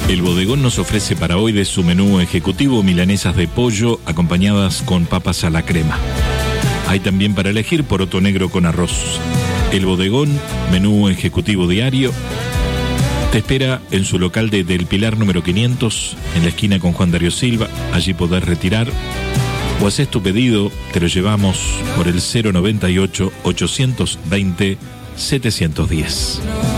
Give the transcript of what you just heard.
El bodegón nos ofrece para hoy de su menú ejecutivo milanesas de pollo acompañadas con papas a la crema. Hay también para elegir poroto negro con arroz. El bodegón, menú ejecutivo diario, te espera en su local de Del Pilar número 500, en la esquina con Juan Darío Silva. Allí podés retirar o haces tu pedido, te lo llevamos por el 098-820-710.